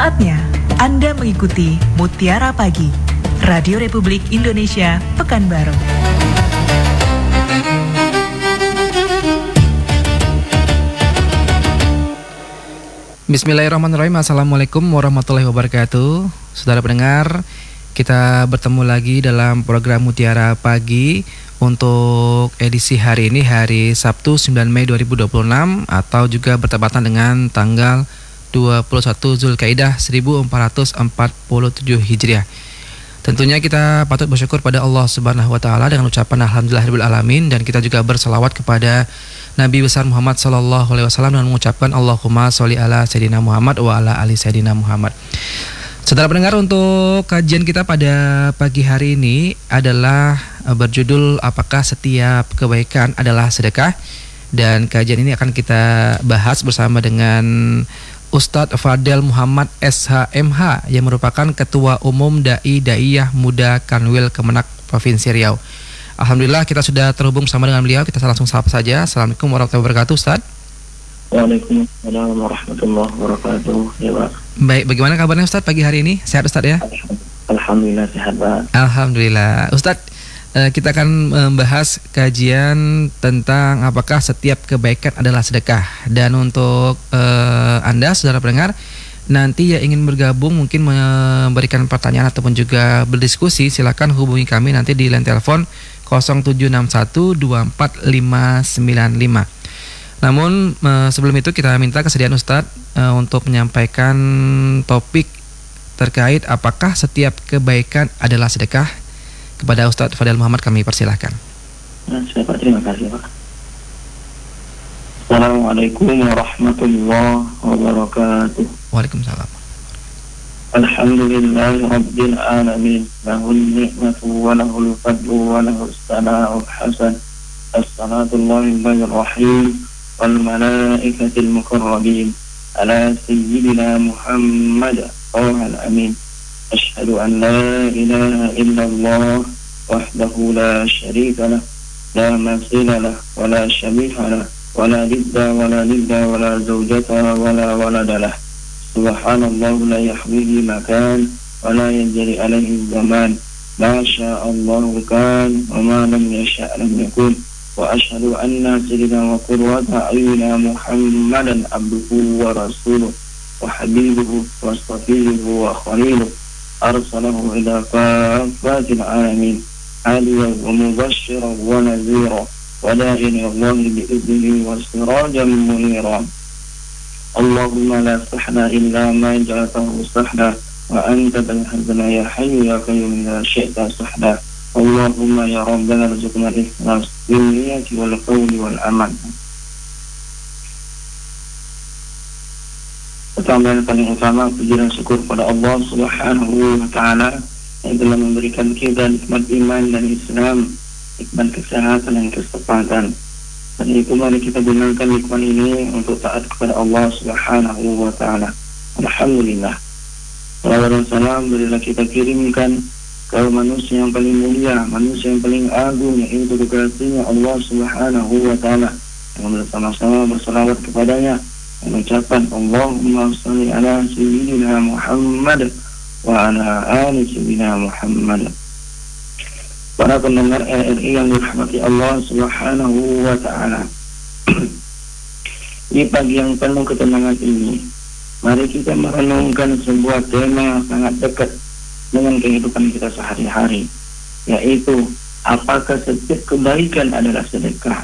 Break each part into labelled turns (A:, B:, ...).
A: Saatnya Anda mengikuti Mutiara Pagi, Radio Republik Indonesia, Pekanbaru.
B: Bismillahirrahmanirrahim. Assalamualaikum warahmatullahi wabarakatuh. Saudara pendengar, kita bertemu lagi dalam program Mutiara Pagi untuk edisi hari ini, hari Sabtu 9 Mei 2026, atau juga bertepatan dengan tanggal 21 Zulkaidah 1447 Hijriah. Tentunya kita patut bersyukur pada Allah Subhanahu wa taala dengan ucapan alhamdulillahirabbil alamin, dan kita juga berselawat kepada Nabi besar Muhammad sallallahu alaihi wasallam dengan mengucapkan Allahumma sholli ala sayyidina Muhammad wa ala ali sayyidina Muhammad. Saudara pendengar, untuk kajian kita pada pagi hari ini adalah berjudul apakah setiap kebaikan adalah sedekah, dan kajian ini akan kita bahas bersama dengan Ustadz Fadel Muhammad SHMH yang merupakan Ketua Umum Dai-Daiyah Muda Kanwil Kemenak Provinsi Riau. Alhamdulillah kita sudah terhubung bersama dengan beliau. Kita langsung sapa saja. Assalamualaikum warahmatullahi wabarakatuh, Ustadz.
C: Waalaikumsalam warahmatullahi wabarakatuh. Ya, Pak.
B: Baik, bagaimana kabarnya Ustadz pagi hari ini? Sehat Ustadz ya?
C: Alhamdulillah sehat, Pak.
B: Alhamdulillah. Ustadz, kita akan membahas kajian tentang apakah setiap kebaikan adalah sedekah. Dan untuk Anda, saudara pendengar, nanti yang ingin bergabung mungkin memberikan pertanyaan ataupun juga berdiskusi, silakan hubungi kami nanti di line telepon 0761245595. Namun sebelum itu kita minta kesediaan Ustadz untuk menyampaikan topik terkait apakah setiap kebaikan adalah sedekah. Kepada Ustadz Fadel Muhammad kami persilahkan.
C: Pak, terima kasih, Pak. Assalamualaikum warahmatullahi wabarakatuh.
B: Waalaikumsalam.
C: Alhamdulillahi rabbil alamin. Lahul ni'matu wa lahul fadlu wa lahul sana'ul hasan. As-salatullahi rahim wal malaikatil mukarrabin ala sayyidina Muhammad al-amin. أشهد أن لا إله إلا الله وحده لا شريك له لا مثيل له ولا شبيه له ولا ند ولا زوجة ولا ولد له سبحان الله لا يحويه مكان ولا يجري عليه الزمان ما شاء الله كان وما لم يشاء لم يكن وأشهد أن سيدنا وقدوة أعيننا محمدا عبده ورسوله وحبيبه وصفيه وخليله أرسله إلى كافة العالمين عاليا ومبشرا ونذيرا وداعيا إلى الله بإذنه وسراجا منيرا اللهم لا سحنا إلا ما جعلته سحنا وأنت بالحزن يا حي يا قيوم إذا شئت سحنا اللهم يا ربنا ارزقنا الإخلاص بالنية والقول والعمل. Pertama yang paling utama, puji dan syukur pada Allah Subhanahu wa taala yang telah memberikan kita nikmat iman dan Islam, nikmat kesehatan dan kesempatan. Dan itu mari kita gunakan nikmat ini untuk taat kepada Allah Subhanahu wa taala. Alhamdulillah. Salawat dan salam berilah kita kirimkan ke manusia yang paling mulia, manusia yang paling agung, yaitu kekasihnya Allah Subhanahu wa taala. Yang bersama-sama bersalawat kepadanya, mengucapkan Allahumma sholli ala sayyidina Muhammad wa ala ali sayyidina Muhammad. Para pendengar RRI yang dirahmati Allah Subhanahu wa taala. Di pagi yang penuh ketenangan ini, mari kita merenungkan sebuah tema yang sangat dekat dengan kehidupan kita sehari-hari, yaitu apakah setiap kebaikan adalah sedekah.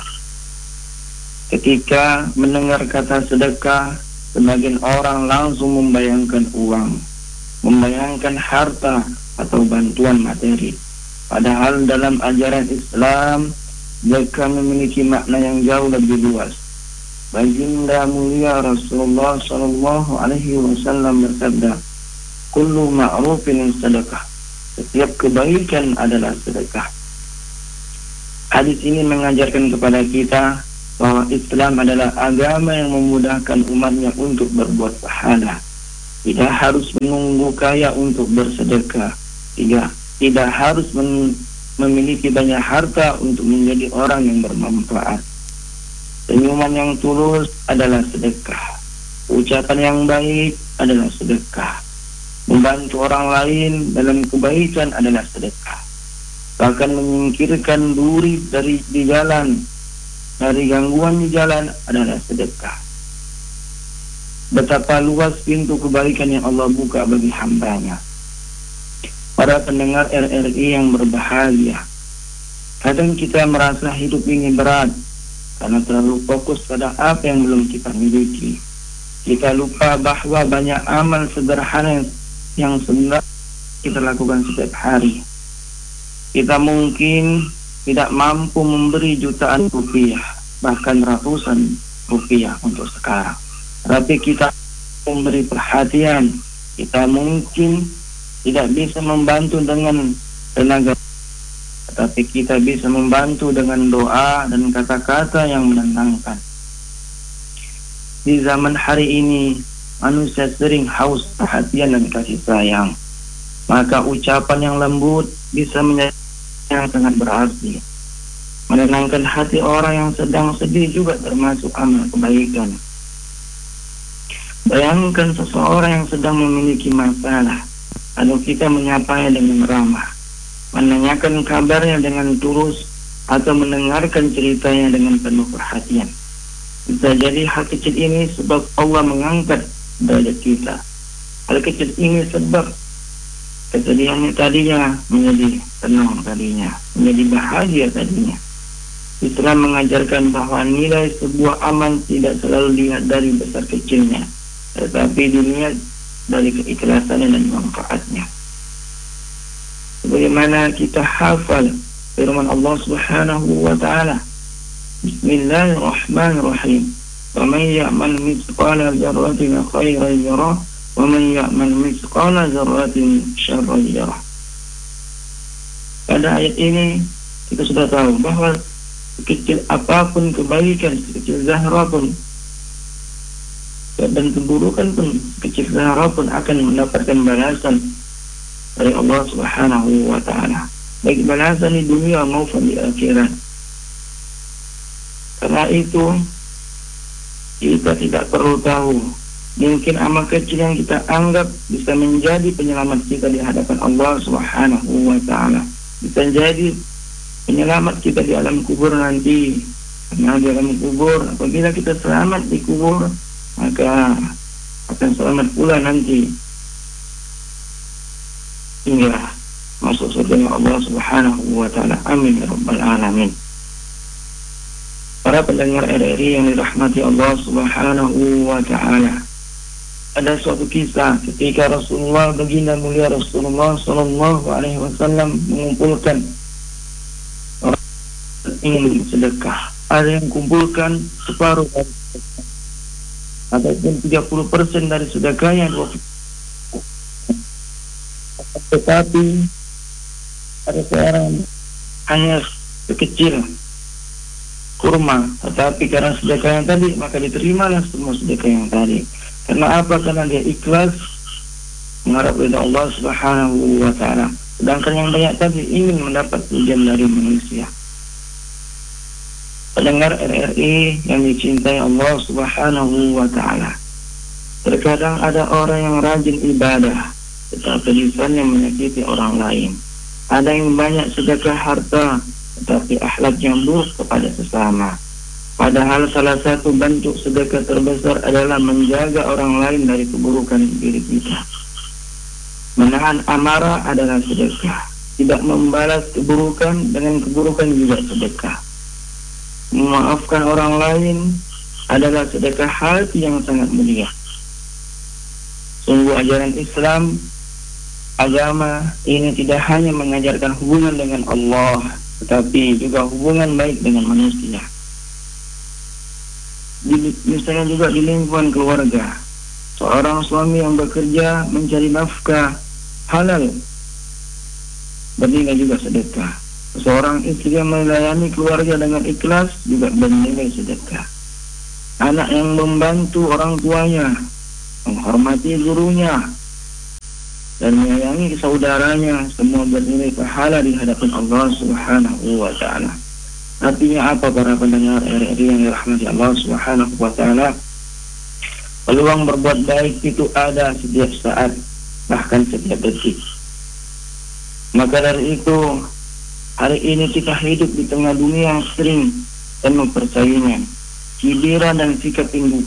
C: Ketika mendengar kata sedekah, sebagian orang langsung membayangkan uang, membayangkan harta atau bantuan materi. Padahal dalam ajaran Islam, sedekah memiliki makna yang jauh lebih luas. Baginda mulia Rasulullah sallallahu alaihi wasallam bersabda, "Kullu ma'rufin sedekah." Setiap kebaikan adalah sedekah. Hadis ini mengajarkan kepada kita bahwa Islam adalah agama yang memudahkan umatnya untuk berbuat pahala. Tidak harus menunggu kaya untuk bersedekah. Tidak harus memiliki banyak harta untuk menjadi orang yang bermanfaat. Senyuman yang tulus adalah sedekah. Ucapan yang baik adalah sedekah. Membantu orang lain dalam kebaikan adalah sedekah. Bahkan menyingkirkan duri di jalan, dari gangguan di jalan adalah sedekah. Betapa luas pintu kebaikan yang Allah buka bagi hambanya. Para pendengar RRI yang berbahagia, kadang kita merasa hidup ini berat karena terlalu fokus pada apa yang belum kita miliki. Kita lupa bahwa banyak amal sederhana yang sebenarnya kita lakukan setiap hari. Kita mungkin tidak mampu memberi jutaan rupiah, bahkan ratusan rupiah untuk sekarang. Tapi kita memberi perhatian. Kita mungkin tidak bisa membantu dengan tenaga, tetapi kita bisa membantu dengan doa dan kata-kata yang menenangkan. Di zaman hari ini, manusia sering haus perhatian dan kasih sayang. Maka ucapan yang lembut bisa menjadi yang sangat berarti. Menenangkan hati orang yang sedang sedih juga termasuk amal kebaikan. Bayangkan seseorang yang sedang memiliki masalah, lalu kita menyapanya dengan ramah, menanyakan kabarnya dengan tulus, atau mendengarkan ceritanya dengan penuh perhatian. Bisa jadi hal kecil ini sebab Allah mengangkat derajat kita. Hal kecil ini sebab kesedihannya tadinya menjadi tenang tadinya, menjadi bahagia tadinya. Islam mengajarkan bahwa nilai sebuah amal tidak selalu dilihat dari besar kecilnya, tetapi dilihat dari keikhlasannya dan manfaatnya. Sebagaimana kita hafal firman Allah Subhanahu wa taala, Bismillahirrahmanirrahim. Wa man ya'mal mithqala dzarratin khairan yarah wa man ya'mal mithqala dzarratin syarran yarah. Pada ayat ini kita sudah tahu bahwa sekecil apapun kebaikan, sekecil zarah pun dan keburukan pun, kecil zarah pun akan mendapatkan balasan dari Allah Subhanahu wa taala, baik balasan di dunia maupun di akhirat. Karena itu kita tidak perlu tahu, mungkin amal kecil yang kita anggap bisa menjadi penyelamat kita di hadapan Allah Subhanahu wa taala, bisa jadi penyelamat kita di alam kubur nanti. Karena di alam kubur, apabila kita selamat di kubur, maka akan selamat pula nanti hingga masuk surga Allah Subhanahu wa taala. Amin ya rabbal alamin. Para pendengar RRI yang dirahmati Allah Subhanahu wa taala, ada suatu kisah ketika Rasulullah, baginda mulia Rasulullah sallallahu alaihi wasallam mengumpulkan orang ingin sedekah. Ada yang kumpulkan separuh dari sedekah, ataupun 30% dari sedekahnya, tetapi ada seorang hanya sekecil kurma, tetapi karena sedekah yang tadi maka diterimalah semua sedekah yang tadi. Karena apa? Karena dia ikhlas mengharap ridha Allah Subhanahu wa taala. Sedangkan yang banyak tadi ingin mendapat pujian dari manusia. Pendengar RRI yang dicintai Allah Subhanahu wa taala, terkadang ada orang yang rajin ibadah tetapi lisannya menyakiti orang lain. Ada yang banyak sedekah harta tetapi akhlak yang buruk kepada sesama. Padahal salah satu bentuk sedekah terbesar adalah menjaga orang lain dari keburukan diri kita. Menahan amarah adalah sedekah. Tidak membalas keburukan dengan keburukan juga sedekah. Memaafkan orang lain adalah sedekah hati yang sangat mulia. Sungguh ajaran Islam, agama ini tidak hanya mengajarkan hubungan dengan Allah, tetapi juga hubungan baik dengan manusia. Misalnya juga di lingkungan keluarga, seorang suami yang bekerja mencari nafkah halal bernilai juga sedekah. Seorang istri yang melayani keluarga dengan ikhlas juga bernilai sedekah. Anak yang membantu orang tuanya, menghormati gurunya, dan menyayangi saudaranya, semua bernilai pahala di hadapan Allah Subhanahu wa taala. Artinya apa para pendengar RRI yang dirahmati Allah Subhanahu wa taala? Peluang berbuat baik itu ada setiap saat. bahkan setiap detik. Maka dari itu, hari ini kita hidup di tengah dunia yang sering penuh persaingan, cibiran dan sikap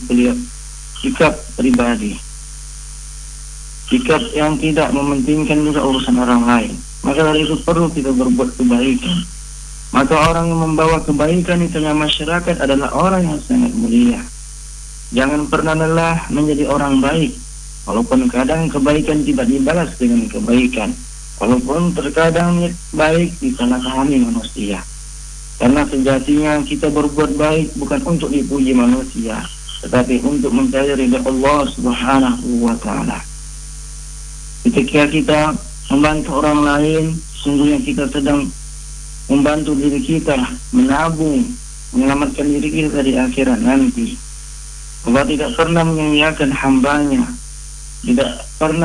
C: pribadi, sikap yang tidak mementingkan juga urusan orang lain. Maka dari itu perlu kita berbuat kebaikan. Maka orang yang membawa kebaikan di tengah masyarakat adalah orang yang sangat mulia. Jangan pernah lelah menjadi orang baik, walaupun kadang kebaikan tidak dibalas dengan kebaikan, walaupun terkadang baik disalahpahami manusia. Karena sejatinya kita berbuat baik bukan untuk dipuji manusia, tetapi untuk mencari ridha Allah Subhanahu wa Ta'ala. Ketika kita membantu orang lain, sungguhnya kita sedang membantu diri kita menabung, menyelamatkan diri kita di akhirat nanti. Allah tidak pernah menyanyiakan hambanya, tidak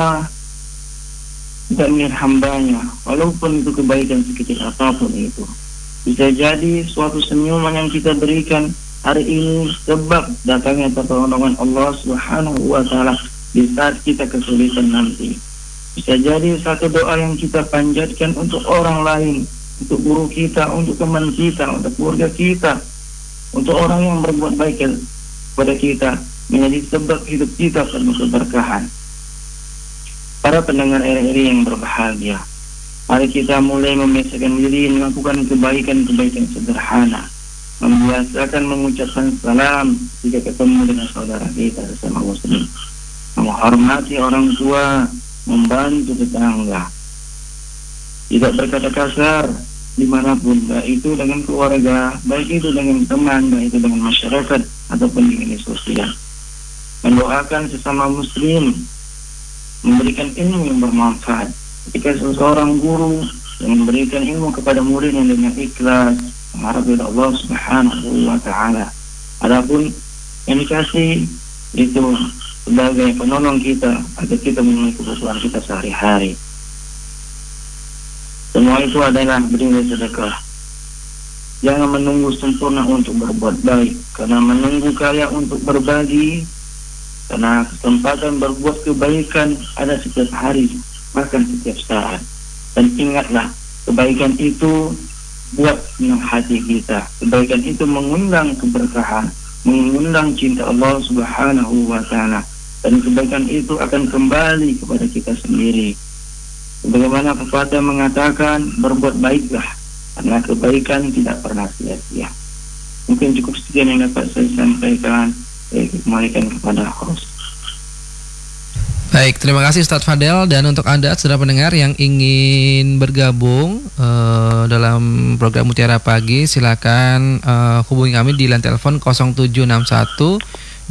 C: melihat hambanya, walaupun itu kebaikan sekecil apapun itu. Bisa jadi suatu senyuman yang kita berikan hari ini sebab datangnya pertolongan Allah Subhanahu wa Ta'ala di saat kita kesulitan nanti. Bisa jadi satu doa yang kita panjatkan untuk orang lain, untuk guru kita, untuk teman kita, untuk keluarga kita, untuk orang yang berbuat baik kepada kita, menjadi sebab hidup kita penuh keberkahan. Para pendengar RRI yang berbahagia, mari kita mulai membiasakan diri melakukan kebaikan-kebaikan sederhana, membiasakan mengucapkan salam jika ketemu dengan saudara kita sesama muslim, menghormati orang tua, membantu tetangga, tidak berkata kasar dimanapun, baik itu dengan keluarga, baik itu dengan teman, baik itu dengan masyarakat ataupun di media sosial. Mendoakan sesama muslim, memberikan ilmu yang bermanfaat. Ketika seseorang guru yang memberikan ilmu kepada muridnya dengan ikhlas, mengharap dari Allah Subhanahu wa Ta'ala. Adapun yang dikasih itu sebagai penolong kita agar kita memenuhi kebutuhan kita sehari-hari. Semua itu adalah bernilai sedekah. Jangan menunggu sempurna untuk berbuat baik, karena menunggu kaya untuk berbagi, karena kesempatan berbuat kebaikan ada setiap hari, bahkan setiap saat. Dan ingatlah, kebaikan itu buat senang hati kita. Kebaikan itu mengundang keberkahan, mengundang cinta Allah Subhanahu wa Ta'ala. Dan kebaikan itu akan kembali kepada kita sendiri. Bagaimana pepatah mengatakan, berbuat baiklah, karena kebaikan tidak pernah sia-sia. Mungkin cukup sekian yang dapat saya sampaikan. Saya kembalikan kepada host.
B: Baik, terima kasih Ustadz Fadel. Dan untuk Anda saudara pendengar yang ingin bergabung dalam program Mutiara Pagi, silakan hubungi kami di line telepon 0761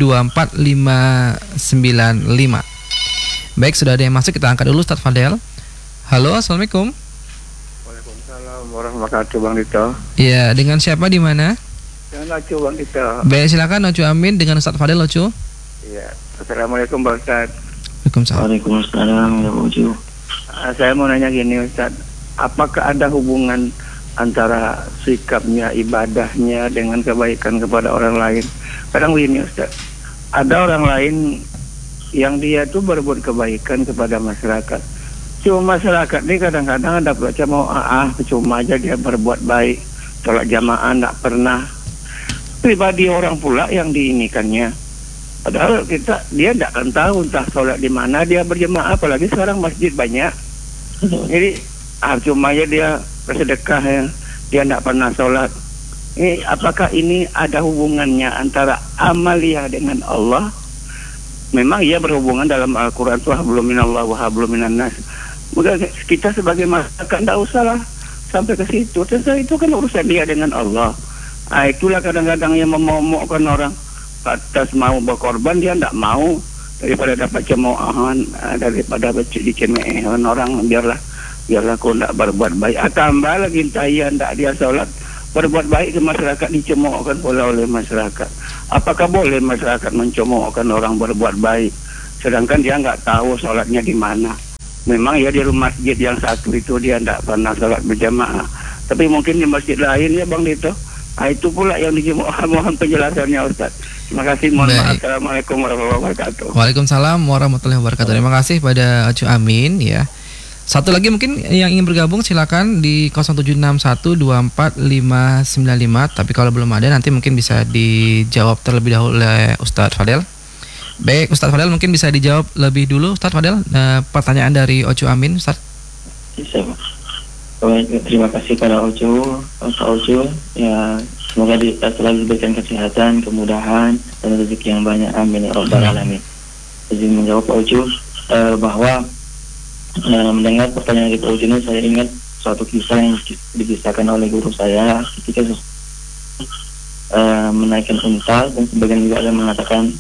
B: 24595. Baik, sudah ada yang masuk, kita angkat dulu Ustadz Fadel. Halo, assalamualaikum.
D: Waalaikumsalam warahmatullahi wabarakatuh, Bang Dito.
B: Iya, dengan siapa di mana?
D: Dengan Ocu, Bang Dito.
B: Baik, silakan Ocu Amin dengan Ustadz Fadel, Ocu.
D: Iya, assalamualaikum Bang Ustadz.
C: Waalaikumsalam ya Ocu.
D: Saya mau nanya gini Ustadz, apakah ada hubungan antara sikapnya, ibadahnya dengan kebaikan kepada orang lain? Kadang begini Ustadz, ada orang lain yang dia tuh berbuat kebaikan kepada masyarakat. Cuma masyarakat ini kadang-kadang ada baca mau cuma aja dia berbuat baik, sholat jamaah tidak pernah. Pribadi orang pula yang diinikannya. Padahal dia tidak akan tahu entah sholat di mana dia berjamaah, apalagi sekarang masjid banyak. Jadi cuma aja dia bersedekah ya, dia tidak pernah sholat. Apakah ini ada hubungannya antara amaliyah dengan Allah? Memang ia berhubungan dalam Al-Quran tuh hablum minallah wa hablum minan nas. Maka kita sebagai masyarakat tidak usahlah sampai ke situ. Tentu itu kan urusan dia dengan Allah. Itulah kadang-kadang yang memomokkan orang. Atas mau berkorban dia tidak mau, daripada dapat cemoohan, daripada dicemehan orang, biarlah aku tidak berbuat baik. Tambah lagi tayan tidak dia sholat, berbuat baik ke masyarakat dicemoohkan pula oleh masyarakat. Apakah boleh masyarakat mencemoohkan orang berbuat baik, sedangkan dia nggak tahu sholatnya di mana? Memang ya di rumah masjid yang satu itu dia tidak pernah sholat berjamaah, tapi mungkin di masjid lain ya Bang Dito, Itu pula yang mohon penjelasannya Ustaz. Terima kasih. Mohon maaf.
B: Baik.
D: Assalamualaikum warahmatullahi wabarakatuh.
B: Waalaikumsalam warahmatullahi wabarakatuh. Terima kasih pada Ocu Amin ya. Satu lagi mungkin yang ingin bergabung silakan di 0761245595. Tapi kalau belum ada nanti mungkin bisa dijawab terlebih dahulu oleh Ustadz Fadel. Baik, Ustadz Fadel mungkin bisa dijawab lebih dulu Ustadz Fadel, pertanyaan dari Ocu Amin, Ustadz.
C: Bisa, Pak. Baik, terima kasih pada Pak Ocu. Ya, semoga selalu diberikan kesehatan, kemudahan, dan rezeki yang banyak. Amin ya rabbal alamin. Jadi menjawab Pak Ocu bahwa mendengar pertanyaan dari Pak Ocu ini, saya ingat suatu kisah yang dikisahkan oleh guru saya ketika menaikkan unta, dan sebagian juga ada mengatakan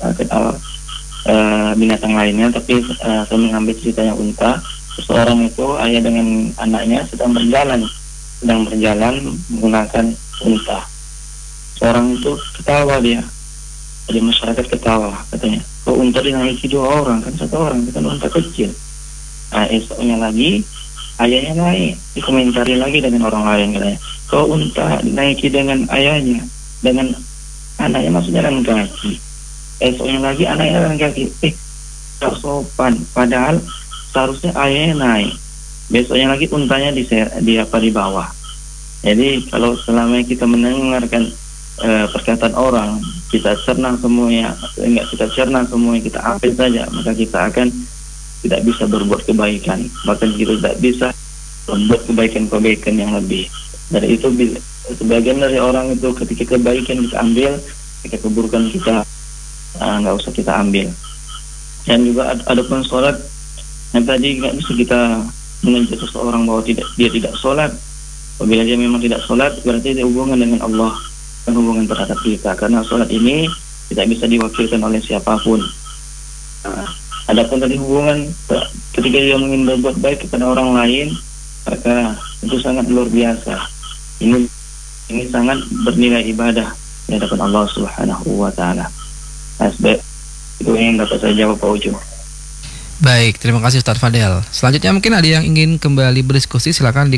C: binatang lainnya, tapi saya mengambil ceritanya unta. Seseorang itu, ayah dengan anaknya sedang berjalan menggunakan unta. Seorang itu ketawa, dia jadi masyarakat ketawa, katanya, kok unta dinaiki 2 orang, kan 1 orang, kan unta kecil. Nah, esoknya lagi ayahnya naik, dikomentari lagi dengan orang lain, katanya, kok unta dinaiki dengan ayahnya, dengan anaknya, maksudnya dengan kaki. Esoknya lagi anaknya dengan kaki. Tak sopan, padahal seharusnya ayahnya naik. Besoknya lagi untanya di bawah. Jadi kalau selama kita mendengarkan perkataan orang, kita cerna semuanya, kita ambil saja, maka kita akan tidak bisa berbuat kebaikan, bahkan kita tidak bisa membuat kebaikan yang lebih. Dari itu sebagian dari orang itu ketika kebaikan kita ambil, ketika keburukan kita nggak usah kita ambil. Dan juga ada pun sholat yang tadi nggak bisa kita mengejar seseorang bahwa dia tidak sholat. Apabila dia memang tidak sholat, berarti dia hubungan dengan Allah dan hubungan terhadap kita, karena sholat ini tidak bisa diwakilkan oleh siapapun. Adapun tadi hubungan ketika dia ingin berbuat baik kepada orang lain, maka itu sangat luar biasa. Ini sangat bernilai ibadah di hadapan Allah Subhanahu wa taala. Itu yang dapat saya jawab Pak Ucu.
B: Baik, terima kasih Ustadz Fadel. Selanjutnya mungkin ada yang ingin kembali berdiskusi, silakan di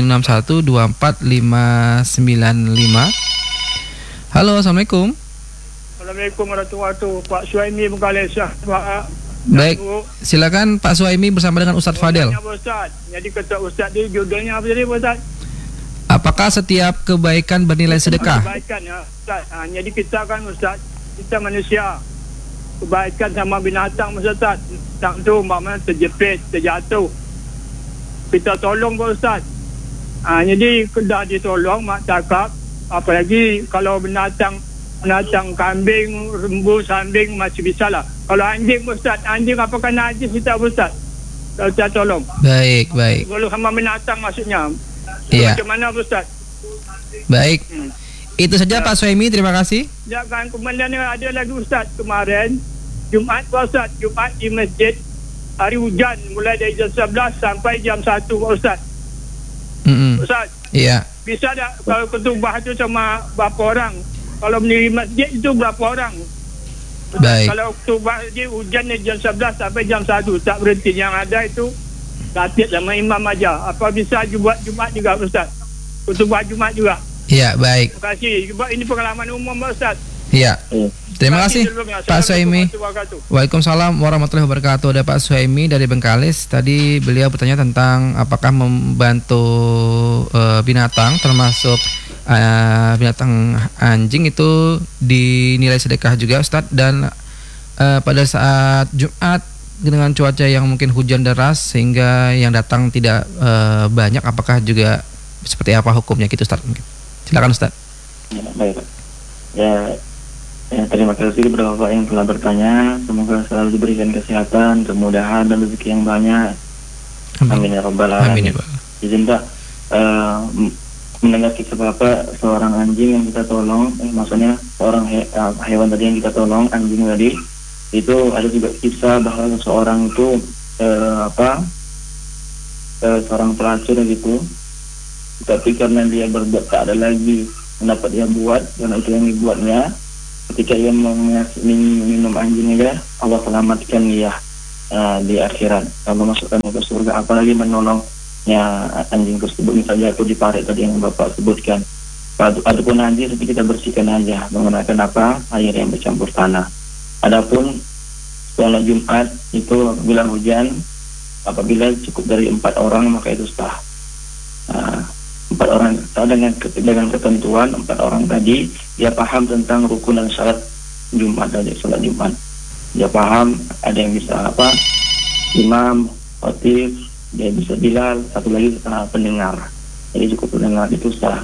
B: 0761245595. Halo, assalamualaikum.
D: Assalamualaikum warahmatullahi wabarakatuh. Pak Suhaimi Bengkalis.
B: Baik, silakan Pak Suhaimi bersama dengan Ustadz Fadel.
D: Ustaz. Jadi kata Ustaz dia judulnya apa tadi Ustaz?
B: Apakah setiap kebaikan bernilai sedekah?
D: Kebaikan ya Ustaz. Jadi kita kan Ustaz, kita manusia. Kebaikan sama binatang Ustaz. Tak tu maknanya terjepit, terjatuh. Kita tolong Pak Ustaz. Jadi dah ditolong mak cakap, apalagi kalau binatang kambing, rembu, sambing masih bisa lah. Kalau anjing Ustaz, anjing apakah najis kita Ustaz? Kalau kita tolong. Baik. Kalau sama binatang maksudnya.
B: Iya.
D: Macam mana Ustaz?
B: Baik. Itu saja Pak Suhaimi, terima kasih.
D: Ya kan, kemudian ada lagi Ustaz kemarin Jumaat Pak Ustaz, Jumaat di masjid, hari hujan mulai dari jam 11 sampai jam 1 Pak Ustaz. Ustaz. Iya. Bisa tak kalau ketubah tu sama berapa orang? Kalau berdiri masjid itu berapa orang? Baik. Kalau ketubah dia hujan dari jam 11 sampai jam 1 tak berhenti, yang ada itu khatib sama imam aja. Apa bisa buat Jumaat juga Ustaz? Ketubah Jumaat juga. Iya, baik. Terima kasih. Ini pengalaman umum Ustaz. Iya. Terima kasih Pak Suhaimi. Waalaikumsalam warahmatullahi wabarakatuh. Ada Pak Suhaimi dari Bengkalis. Tadi beliau bertanya tentang apakah membantu binatang, termasuk binatang anjing itu dinilai sedekah juga Ustadz. Dan pada saat Jumat dengan cuaca yang mungkin hujan deras sehingga yang datang tidak banyak, apakah juga seperti apa hukumnya gitu Ustadz? Silakan Ustadz.
C: Ya, baik Pak. Ya, terima kasih kepada Bapak yang telah bertanya. Semoga selalu diberikan kesehatan, kemudahan, dan rezeki yang banyak. Amin ya rabbal alamin. Izin Pak, mendengar kisah Bapak seorang anjing yang kita tolong, maksudnya seorang hewan tadi yang kita tolong, anjing tadi, itu ada juga kisah bahwa seorang itu seorang pelacur gitu, tapi karena dia berbuat tak ada lagi mendapat dia buat, karena itu yang dibuatnya. Ketika ia minum anjingnya, Allah selamatkan dia di akhirat. Allah masukkan ke surga. Apalagi menolongnya anjing tersebut, misalnya jatuh di parit tadi yang Bapak sebutkan. ataupun najis itu kita bersihkan aja menggunakan apa? Air yang bercampur tanah. Adapun sholat Jumat itu apabila hujan, apabila cukup dari 4 orang maka itu sah. 4 orang dengan ketentuan 4 orang tadi dia paham tentang rukun dan syarat Jumat dari sholat Jumat. Dia paham, ada yang bisa apa? Imam, khatib, dia bisa Bilal, satu lagi pendengar. Jadi cukup pendengar itu sah.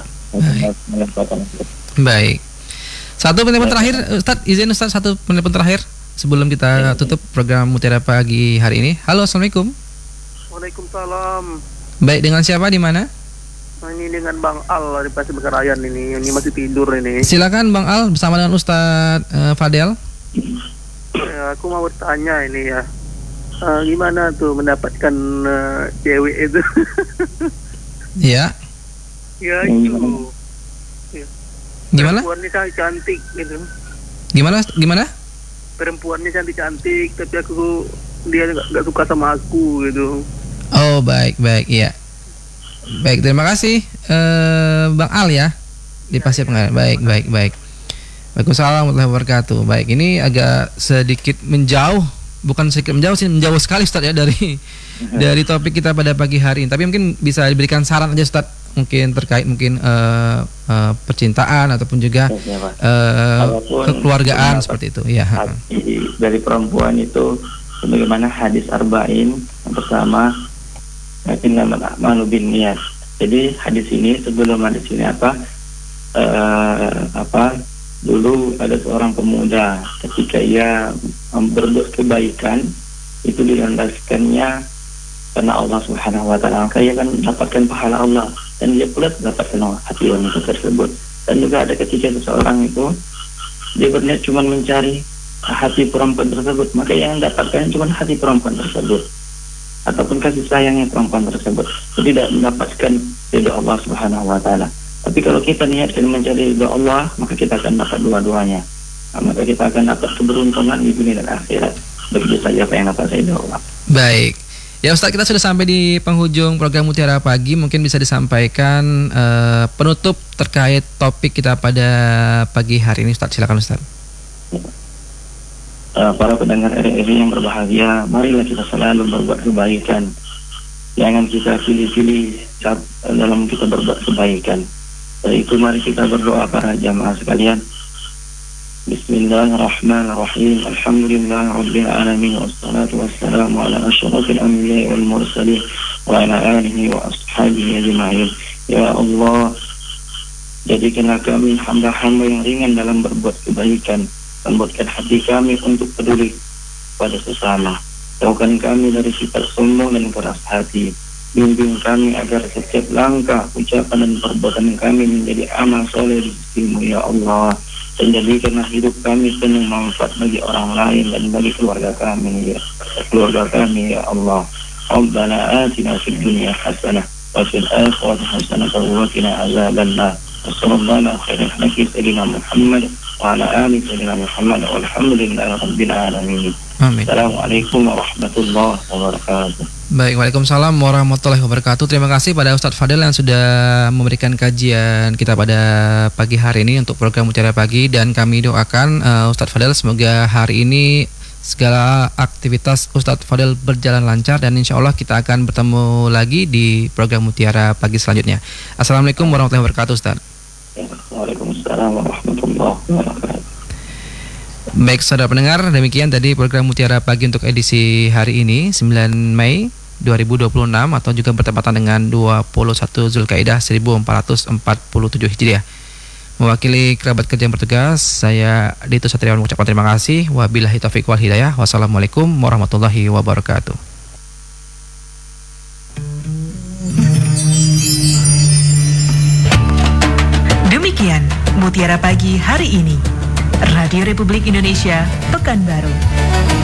B: Baik. Satu penelpon terakhir, Ustadz, izin Ustadz satu penelpon terakhir sebelum kita tutup program Mutiara Pagi hari ini. Halo, assalamualaikum.
D: Waalaikumsalam.
B: Baik, dengan siapa di mana?
D: Ini dengan Bang Al di Pasir Bekarayan ini masih tidur ini.
B: Silakan Bang Al bersama dengan Ustadz Fadel.
D: Ya, aku mau bertanya ini ya. Gimana tuh mendapatkan cewek itu?
B: Ya.
D: Ya itu.
B: Gimana?
D: Perempuannya cantik gitu.
B: Gimana?
D: Perempuannya cantik, tapi dia nggak suka sama aku gitu.
B: Oh, baik, iya. Baik, terima kasih Bang Al ya di Pasir Pengajian. Baik. Waalaikumsalam warahmatullahi wabarakatuh. Baik, ini agak sedikit menjauh, bukan sedikit menjauh sih, menjauh sekali Ustadz ya dari topik kita pada pagi hari ini. Tapi mungkin bisa diberikan saran aja Ustadz, mungkin terkait percintaan ataupun juga kekeluargaan seperti itu. Ya.
C: Dari perempuan itu sebagaimana hadis arba'in yang pertama, innamal a'malu binniyat. Jadi hadis ini sebelum hadis ini dulu ada seorang pemuda ketika ia berbuat kebaikan itu dilandaskannya karena Allah Subhanahu wa taala, maka ia akan mendapatkan pahala Allah dan dia pula mendapatkan hati wanita tersebut. Dan juga ada ketika seseorang itu dia berniat cuma mencari hati perempuan tersebut, maka yang mendapatkan cuma hati perempuan tersebut ataupun kasih sayangnya perempuan tersebut, tidak mendapatkan ridha Allah Subhanahu wa taala. Tapi kalau kita niatkan mencari ridha Allah, maka kita akan dapat dua-duanya. Maka kita akan dapat keberuntungan di dunia dan akhirat. Begitu saja apa yang dapat saya jawab.
B: Baik. Ya Ustaz, kita sudah sampai di penghujung program Mutiara Pagi. Mungkin bisa disampaikan penutup terkait topik kita pada pagi hari ini, Ustaz. Silakan Ustaz.
C: Para pendengar RRI yang berbahagia, marilah kita selalu berbuat kebaikan. Jangan kita pilih-pilih dalam kita berbuat kebaikan. Itu mari kita berdoa para jamaah sekalian. Bismillahirrahmanirrahim. Alhamdulillahirabbil alamin wassalatu wassalamu ala asyrafil anbiya'i wal mursalin wa ala alihi wa ashabihi ajma'in. Ya Allah, jadikanlah kami hamba-hamba yang ringan dalam berbuat kebaikan, membuatkan hati kami untuk peduli pada sesama. Jauhkan kami dari sifat sombong dan keras hati. Bimbing kami agar setiap langkah, ucapan dan perbuatan kami menjadi amal soleh di sisimu ya Allah. Dan jadikanlah hidup kami penuh manfaat bagi orang lain dan bagi keluarga kami ya Allah. Rabbana atina fid dunya hasanah wa fil akhirati hasanah wa qina azabannar. Sallallahu alaihi wa sallam sayyidina Muhammad wa ala ali sayyidina Muhammad walhamdulillahi rabbil alamin.
B: Amin.
C: Assalamualaikum warahmatullahi wabarakatuh.
B: Baik, waalaikumsalam warahmatullahi wabarakatuh. Terima kasih pada Ustadz Fadel yang sudah memberikan kajian kita pada pagi hari ini untuk program Mutiara Pagi, dan kami doakan Ustadz Fadel semoga hari ini segala aktivitas Ustadz Fadel berjalan lancar dan insya Allah kita akan bertemu lagi di program Mutiara Pagi selanjutnya. Assalamualaikum warahmatullahi wabarakatuh Ustadz.
C: Waalaikumsalam warahmatullahi wabarakatuh.
B: Baik saudara pendengar, demikian tadi program Mutiara Pagi untuk edisi hari ini 9 Mei 2026 atau juga bertepatan dengan 21 Zulkaidah 1447 Hijriah. Mewakili kerabat kerja yang bertugas, saya Dito Satriawan mengucapkan terima kasih. Wabillahi taufiq wal hidayah. Wassalamualaikum warahmatullahi wabarakatuh.
A: Demikian Mutiara Pagi hari ini. Radio Republik Indonesia, Pekanbaru.